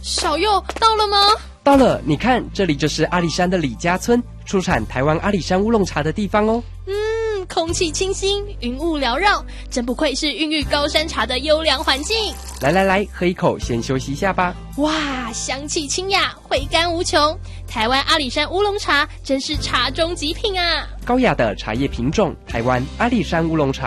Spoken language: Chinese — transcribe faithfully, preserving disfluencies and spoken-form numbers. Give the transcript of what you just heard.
小佑到了吗？ 到了，你看，这里就是阿里山的李家村，出产台湾阿里山乌龙茶的地方哦。 嗯，空气清新，云雾缭绕，真不愧是孕育高山茶的优良环境。 来来来，喝一口，先休息一下吧。 哇，香气清雅，回甘无穷。台湾阿里山乌龙茶真是茶中极品啊！ 高雅的茶叶品种，台湾阿里山乌龙茶。